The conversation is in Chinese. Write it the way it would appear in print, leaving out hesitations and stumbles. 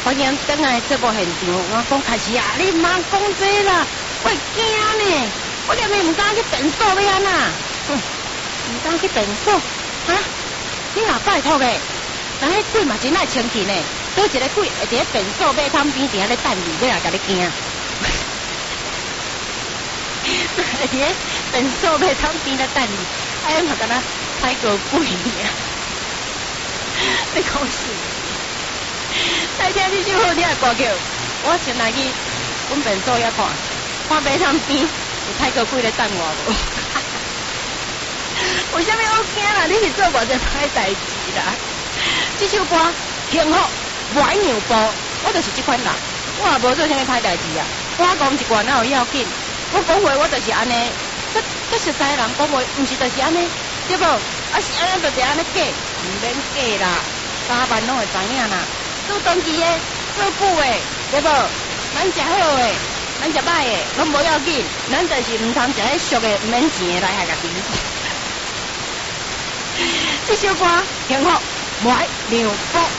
反正等下节目现场，我讲开始啊，你唔通讲这啦，我会惊呢，我连你唔敢去诊所要安那，唔敢去诊所，啊，你若拜托诶，那迄鬼嘛真爱清气呢，倒一个鬼会伫咧诊所马桶边伫遐咧等你，你若甲你惊。而且等受被他们逼得蛋里，哎嘛跟他拍个鬼呀！你讲是？再听这首好听的歌曲，我先来去阮本所遐看，看被他们逼有拍个鬼咧等我无？为什么我惊啦？你是做偌侪歹代志啦？这首歌幸福歪牛步，我就是这款人，我也无做啥物歹代志啊！我讲一句哪有要紧？我讲话我就是安尼，这实在人讲话，毋是就是安尼，对不？啊是安尼就是安尼假，唔免假啦，三万拢会知影啦。做长期的，做久的，对不？咱食好的，咱食歹的，拢无要紧，咱就是唔通食迄俗的，唔免钱的来害家己。这首歌幸福，买牛波。